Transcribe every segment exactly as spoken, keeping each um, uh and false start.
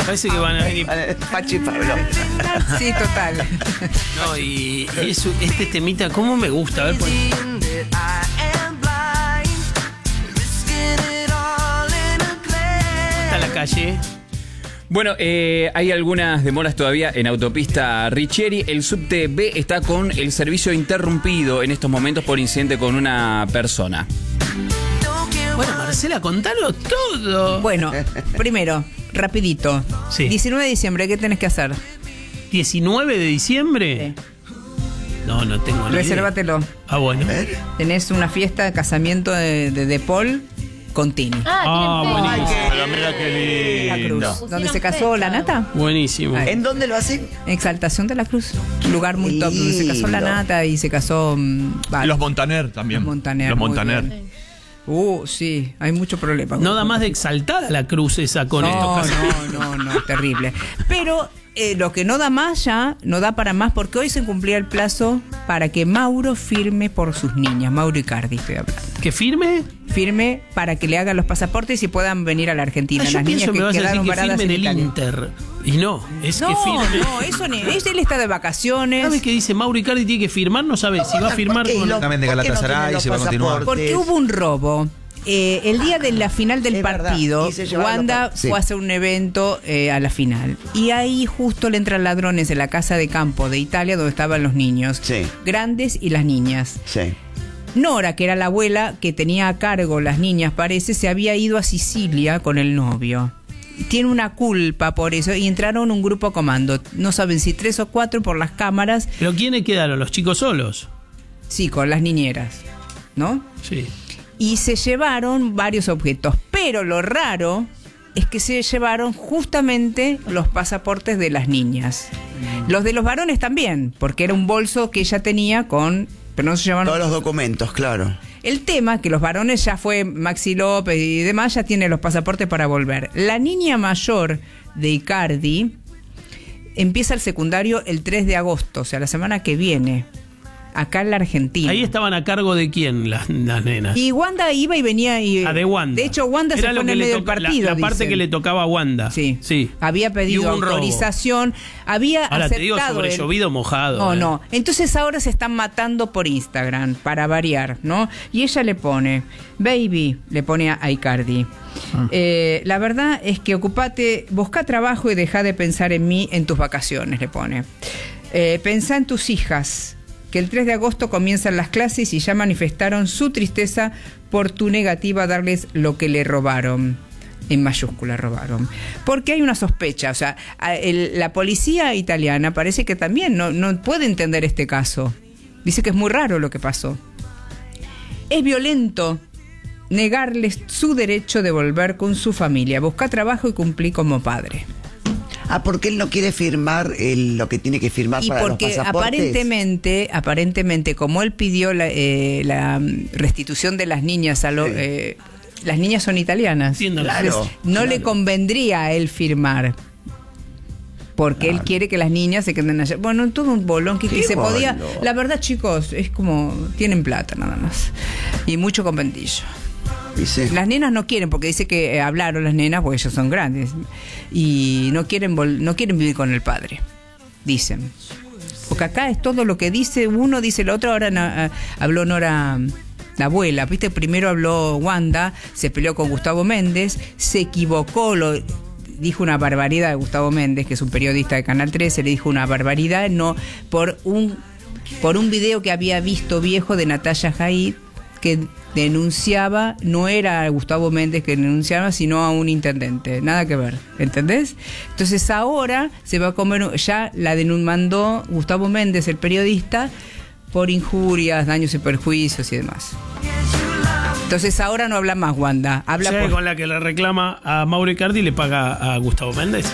Parece que van a venir. Pachi y Pablo. Sí, total. No, y, y eso, este temita, ¿cómo me gusta? A ver, por... Está la calle. Bueno, eh, hay algunas demoras todavía en autopista Richieri. El subte B está con el servicio interrumpido en estos momentos por incidente con una persona. Bueno, Marcela, contalo todo. Bueno, primero, rapidito. Sí. diecinueve de diciembre, ¿qué tenés que hacer? ¿diecinueve de diciembre? Sí. No, no tengo ni idea. Resérvatelo. Ah, bueno. Tenés una fiesta de casamiento de, de, de Paul con Tini. Ah, Ah, buenísimo. Pero mira qué La lindo. Cruz. ¿Dónde se casó la nata? Buenísimo. Ay. ¿En dónde lo hacen? Exaltación de la Cruz. Un lugar muy top donde se casó la Lindo. nata y se casó. mm, vale. Los Montaner también. Los Montaner, Los muy Montaner. bien. Uh, sí, hay mucho problema. No da más de exaltada la cruz esa con estos No, casos. no, no, no, terrible. Pero eh, lo que no da más ya, no da para más, porque hoy se cumplía el plazo para que Mauro firme por sus niñas. Mauro Icardi, estoy hablando. ¿Que firme? Firme para que le hagan los pasaportes y puedan venir a la Argentina. Ah, yo Las niñas pienso que que me vas a decir quedaron que varadas firme en en el Italia. Inter. Y no, es No, que firme. no, eso ni, es- él está de vacaciones. ¿Sabes qué dice Mauro Icardi tiene que firmar? No sabe si va a firmar ¿Por qué con... lo- También de por qué no Galatasaray, tienen los se va a continuar. pasaportes? Porque hubo un robo. Eh, el día de la final del Es verdad, partido, y se llevaron Wanda los pa- sí. fue a hacer un evento eh, a la final. Y ahí justo le entran ladrones en la casa de campo de Italia donde estaban los niños. Sí. Grandes y las niñas. Sí. Nora, que era la abuela que tenía a cargo las niñas, parece, se había ido a Sicilia con el novio. Tiene una culpa por eso y entraron un grupo comando. No saben si tres o cuatro por las cámaras. ¿Pero quiénes quedaron? ¿Los chicos solos? Sí, con las niñeras, ¿no? Sí. Y se llevaron varios objetos. Pero lo raro es que se llevaron justamente los pasaportes de las niñas. Los de los varones también, porque era un bolso que ella tenía con... Pero no se llevaron... Todos los documentos, claro. El tema, que los varones ya fue Maxi López y demás, ya tiene los pasaportes para volver. La niña mayor de Icardi empieza el secundario el tres de agosto, o sea, la semana que viene, acá en la Argentina. Ahí estaban a cargo de quién las, las nenas. Y Wanda iba y venía y... Ah, de Wanda. De hecho, Wanda Era se lo fue en que el le medio del toca- la- partido, La, parte dicen. que le tocaba a Wanda. Sí. Sí. Había Y pedido hubo un robo. autorización, había Ahora te digo aceptado sobre el- llovido mojado. No, eh. no. Entonces ahora se están matando por Instagram, para variar, ¿no? Y ella le pone, baby, le pone a Icardi. Ah. Eh, la verdad es que ocupate, busca trabajo y deja de pensar en mí en tus vacaciones, le pone. Eh, pensá en tus hijas, que el tres de agosto comienzan las clases y ya manifestaron su tristeza por tu negativa a darles lo que le robaron. En mayúscula robaron. Porque hay una sospecha, o sea, a- el- la policía italiana parece que también no, no puede entender este caso. Dice que es muy raro lo que pasó. Es violento negarles su derecho de volver con su familia. Busca trabajo y cumplí como padre. Ah, porque él no quiere firmar el- lo que tiene que firmar Y para los porque pasaportes. aparentemente, aparentemente, como él pidió la, eh, la mm, restitución de las niñas a lo, Sí. eh, las niñas son italianas. Entiendo. Claro. Entonces, no claro. le convendría a él firmar. Porque él quiere que las niñas se queden allá. Bueno, todo un bolón que, ¿Qué que se podía. bolón? La verdad, chicos, es como. Tienen plata nada más. Y mucho conventillo. Dice. Las nenas no quieren, porque dice que eh, hablaron las nenas, porque ellas son grandes. Y no quieren, vol- no quieren vivir con el padre. Dicen. Porque acá es todo lo que dice uno, dice el otro. Ahora na- habló Nora, la abuela. Viste, primero habló Wanda, se peleó con Gustavo Méndez, se equivocó, lo, dijo una barbaridad de Gustavo Méndez, que es un periodista de Canal trece, le dijo una barbaridad, no, por un, por un video que había visto viejo de Natalia Jaid, que denunciaba, no era a Gustavo Méndez que denunciaba, sino a un intendente, nada que ver, ¿entendés? Entonces ahora se va a comer, ya la demandó Gustavo Méndez, el periodista, por injurias, daños y perjuicios y demás. Entonces ahora no habla más Wanda, habla O sea, por... con la que le reclama a Mauro Icardi le paga a Gustavo Méndez.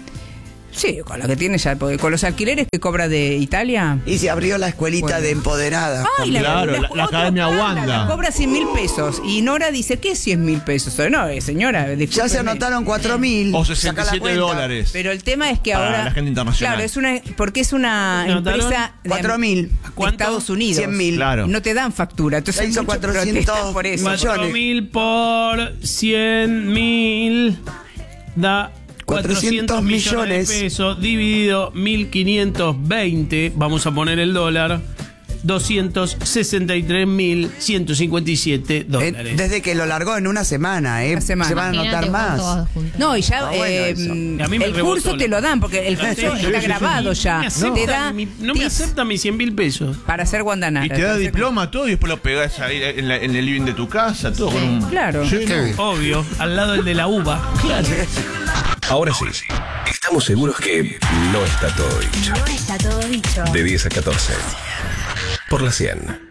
Sí, con lo que tiene ya, porque con los alquileres que cobra de Italia... Y se abrió la escuelita Bueno. de empoderada. Ay, la, Claro, la- la otra Academia cara, Wanda. Cobra cien mil pesos. Y Nora dice, ¿qué cien mil pesos? No, eh, señora, Ya se discúlpeme. anotaron cuatro mil. O sesenta y siete dólares. Pero el tema es que Para ahora... la gente internacional. Claro, es una, porque es una ¿Se anotaron? empresa de, cuatro mil. de ¿Cuánto? Estados Unidos. cien mil. Claro. No te dan factura. Entonces Ya hizo hay mucha cuatrocientos protesta por eso. millones. cuatro mil por cien mil da cuatrocientos millones de pesos dividido mil quinientos veinte, vamos a poner el dólar, doscientos sesenta y tres mil ciento cincuenta y siete dólares. Eh, desde que lo largó en una semana, ¿eh? Una semana. Se van a notar Imagínate más. todos juntos. No, y ya Ah, bueno, eh, eso. Y a mí me el rebotó curso la- te lo dan, porque el curso Sí, sí, está sí, grabado sí. ya. Me aceptan Te da mi- no me tips aceptan mis cien mil pesos. para hacer guandanara. Y te da diploma, todo, y después lo pegás ahí en, la- en el living de tu casa, todo con un. Claro. Sí, no. Obvio, al lado del de la uva. Claro. Ahora sí, estamos seguros que no está todo dicho. No está todo dicho. De diez a catorce. Por la cien.